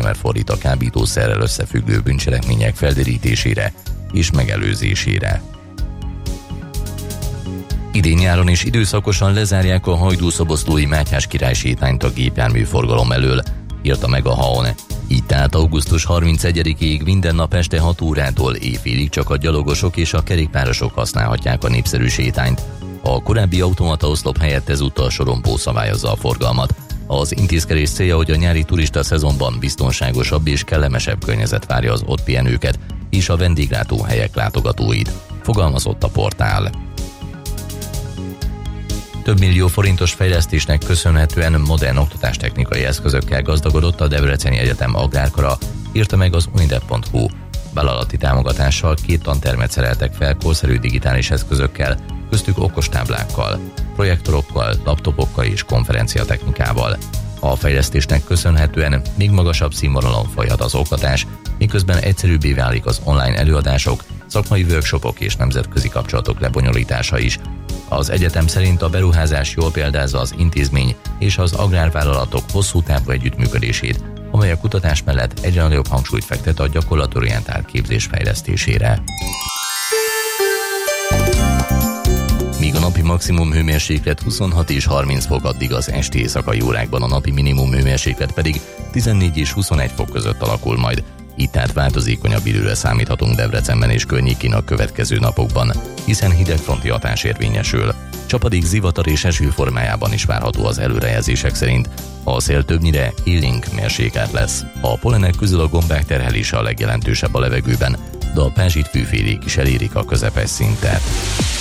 forint a kábítószerrel összefüggő bűncselekmények felderítésére és megelőzésére. Idén nyáron is időszakosan lezárják a Hajdú-szoboszlói Mátyás király sétányt a gépjárműforgalom elől, írta meg a HAON. Így tehát augusztus 31-ig minden nap este 6 órától éjfélig csak a gyalogosok és a kerékpárosok használhatják a népszerű sétányt. A korábbi automata oszlop helyett ezúttal sorompó szabályozza a forgalmat. Az intézkedés célja, hogy a nyári turista szezonban biztonságosabb és kellemesebb környezet várja az ott pihenőket és a vendéglátóhelyek látogatóit, fogalmazott a portál. Több millió forintos fejlesztésnek köszönhetően modern oktatástechnikai eszközökkel gazdagodott a Debreceni Egyetem agrárkara, írta meg az unidev.hu. Vállalati támogatással 2 tantermet szereltek fel korszerű digitális eszközökkel, köztük okostáblákkal, projektorokkal, laptopokkal és konferenciatechnikával. A fejlesztésnek köszönhetően még magasabb színvonalon folyhat az oktatás, miközben egyszerűbbé válik az online előadások, szakmai workshopok és nemzetközi kapcsolatok lebonyolítása is. Az egyetem szerint a beruházás jól példázza az intézmény és az agrárvállalatok hosszú távú együttműködését, amely a kutatás mellett egyre nagyobb hangsúlyt fektet a gyakorlatorientált képzés fejlesztésére. Míg a napi maximum hőmérséklet 26 és 30 fok, addig az esti éjszakai órákban a napi minimum hőmérséklet pedig 14 és 21 fok között alakul majd. Itt tehát változékonyabb időre számíthatunk Debrecenben és környékén a következő napokban, hiszen hidegfronti hatás érvényesül. Csapadék, zivatar és eső formájában is várható az előrejelzések szerint. A szél többnyire élénk mérsékelt lesz. A pollenek közül a gombák terhelése a legjelentősebb a levegőben, de a pázsit fűfélék is elérik a közepes szintet.